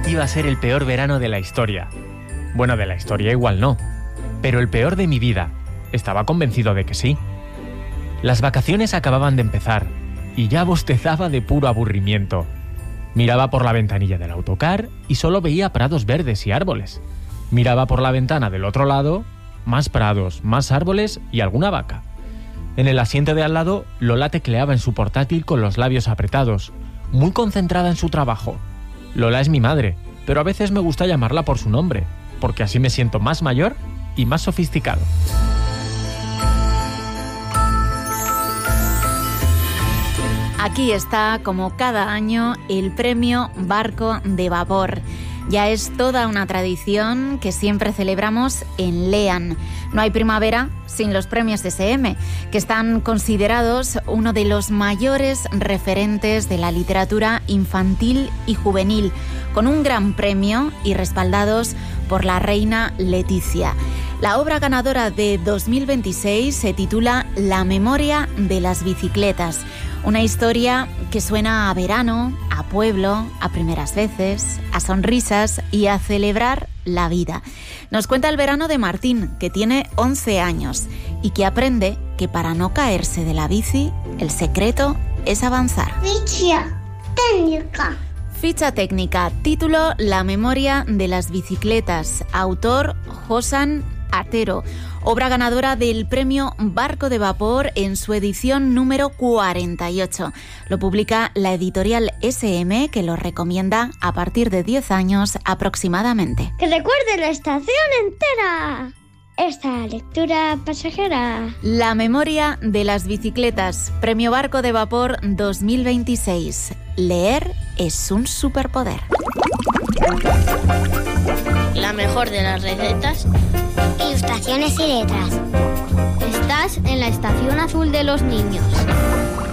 iba a ser el peor verano de la historia. Bueno, de la historia igual no, pero el peor de mi vida. Estaba convencido de que sí. Las vacaciones acababan de empezar y ya bostezaba de puro aburrimiento. Miraba por la ventanilla del autocar y solo veía prados verdes y árboles. Miraba por la ventana del otro lado, más prados, más árboles y alguna vaca. En el asiento de al lado, Lola tecleaba en su portátil con los labios apretados, muy concentrada en su trabajo. Lola es mi madre, pero a veces me gusta llamarla por su nombre, porque así me siento más mayor y más sofisticado. Aquí está, como cada año, el premio Barco de Vapor. Ya es toda una tradición que siempre celebramos en LEAN. No hay primavera sin los premios SM, que están considerados uno de los mayores referentes de la literatura infantil y juvenil, con un gran premio y respaldados por la reina Leticia. La obra ganadora de 2026 se titula La memoria de las bicicletas. Una historia que suena a verano, a pueblo, a primeras veces, a sonrisas y a celebrar la vida. Nos cuenta el verano de Martín, que tiene 11 años y que aprende que para no caerse de la bici, el secreto es avanzar. Ficha técnica, título La memoria de las bicicletas, autor Josan Atero, obra ganadora del premio Barco de Vapor en su edición número 48. Lo publica la editorial SM, que lo recomienda a partir de 10 años aproximadamente. ¡Que recuerde la estación entera! Esta lectura pasajera. La memoria de las bicicletas, premio Barco de Vapor 2026. Leer es un superpoder. La mejor de las recetas, ilustraciones y letras. Estás en la estación azul de los niños.